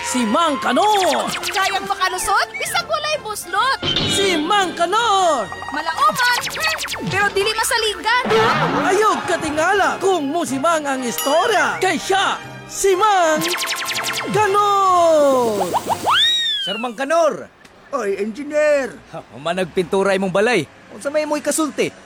Si Mang Kanor! Kayang makalusot, bisag walay buslot. Si Mang Kanor! Malaoman, pero dili masaligan. Ayog katingala kung musimang ang istorya kay siya, si Mang Kanor! Sir Mang Kanor, Oy, engineer! managpintura imong balay. Unsa may mo'y kasulti?